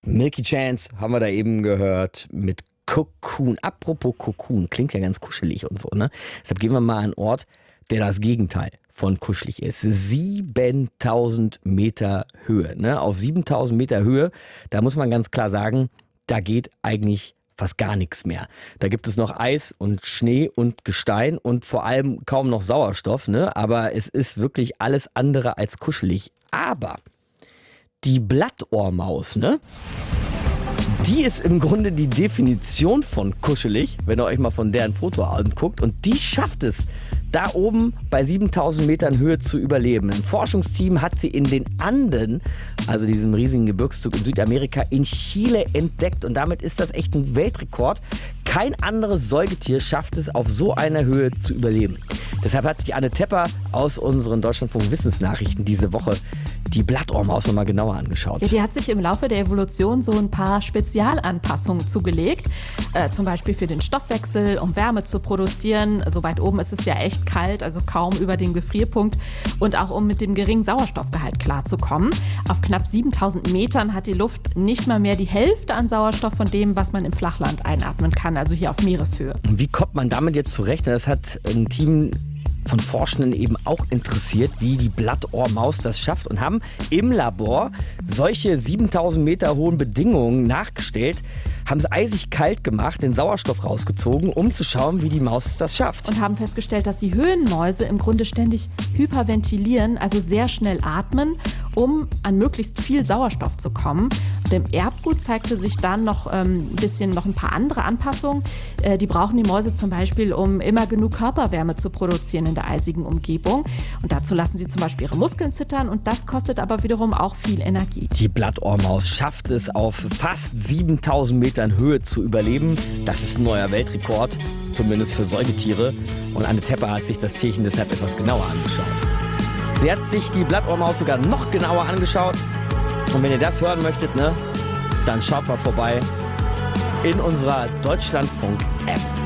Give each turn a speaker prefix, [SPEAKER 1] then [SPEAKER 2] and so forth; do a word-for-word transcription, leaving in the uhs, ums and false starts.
[SPEAKER 1] Milky Chance haben wir da eben gehört mit Cocoon. Apropos Cocoon, klingt ja ganz kuschelig und so, ne? Deshalb gehen wir mal an einen Ort, der das Gegenteil von kuschelig ist. siebentausend Meter Höhe. Ne? Auf siebentausend Meter Höhe, da muss man ganz klar sagen, da geht eigentlich fast gar nichts mehr. Da gibt es noch Eis und Schnee und Gestein und vor allem kaum noch Sauerstoff. Ne? Aber es ist wirklich alles andere als kuschelig. Aber die Blattohrmaus, ne? Die ist im Grunde die Definition von kuschelig, wenn ihr euch mal von deren Foto anguckt. Und die schafft es, da oben bei siebentausend Metern Höhe zu überleben. Ein Forschungsteam hat sie in den Anden, also diesem riesigen Gebirgszug in Südamerika, in Chile entdeckt. Und damit ist das echt ein Weltrekord. Kein anderes Säugetier schafft es, auf so einer Höhe zu überleben. Deshalb hat sich Anne Tepper aus unseren Deutschlandfunk Wissensnachrichten diese Woche die Blattohrmaus nochmal genauer angeschaut.
[SPEAKER 2] Ja, die hat sich im Laufe der Evolution so ein paar Spezialanpassungen zugelegt. Äh, zum Beispiel für den Stoffwechsel, um Wärme zu produzieren. So weit oben ist es ja echt kalt, also kaum über dem Gefrierpunkt. Und auch um mit dem geringen Sauerstoffgehalt klarzukommen. Auf knapp siebentausend Metern hat die Luft nicht mal mehr die Hälfte an Sauerstoff von dem, was man im Flachland einatmen kann, also hier auf Meereshöhe.
[SPEAKER 1] Und wie kommt man damit jetzt zurecht? Das hat ein Team von Forschenden eben auch interessiert, wie die Blattohrmaus das schafft und haben im Labor solche siebentausend Meter hohen Bedingungen nachgestellt, haben es eisig kalt gemacht, den Sauerstoff rausgezogen, um zu schauen, wie die Maus das schafft.
[SPEAKER 2] Und haben festgestellt, dass die Höhenmäuse im Grunde ständig hyperventilieren, also sehr schnell atmen, um an möglichst viel Sauerstoff zu kommen. Und im Erbgut zeigte sich dann noch ähm, ein bisschen noch ein paar andere Anpassungen. Äh, die brauchen die Mäuse zum Beispiel, um immer genug Körperwärme zu produzieren in der eisigen Umgebung. Und dazu lassen sie zum Beispiel ihre Muskeln zittern und das kostet aber wiederum auch viel Energie.
[SPEAKER 1] Die Blattohrmaus schafft es, auf fast siebentausend Metern Höhe zu überleben. Das ist ein neuer Weltrekord, zumindest für Säugetiere. Und Anne Tepper hat sich das Tierchen deshalb etwas genauer angeschaut. Sie hat sich die Blattohrmaus sogar noch genauer angeschaut. Und wenn ihr das hören möchtet, ne, dann schaut mal vorbei in unserer Deutschlandfunk-App.